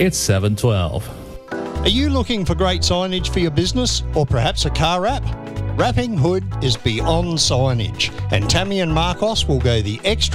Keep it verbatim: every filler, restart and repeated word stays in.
It's seven twelve. Are you looking for great signage for your business or perhaps a car wrap? Wrapping Hood is beyond signage, and Tammy and Marcos will go the extra